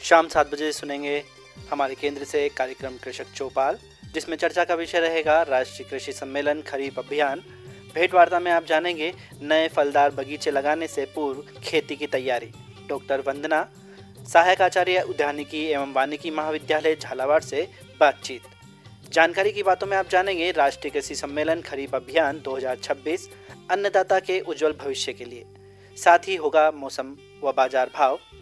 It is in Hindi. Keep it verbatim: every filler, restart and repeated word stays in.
शाम सात बजे सुनेंगे हमारे केंद्र से कार्यक्रम कृषक चौपाल, जिसमें चर्चा का विषय रहेगा राष्ट्रीय कृषि सम्मेलन खरीफ अभियान। भेंट वार्ता में आप जानेंगे नए फलदार बगीचे लगाने से पूर्व खेती की तैयारी। डॉक्टर वंदना, सहायक आचार्य उद्यानिकी एवं वानिकी महाविद्यालय झालावाड़ से बातचीत। जानकारी की बातों में आप जानेंगे राष्ट्रीय कृषि सम्मेलन खरीफ अभियान दो हज़ार छब्बीस अन्नदाता के उज्जवल भविष्य के लिए। साथ ही होगा मौसम व बाजार भाव।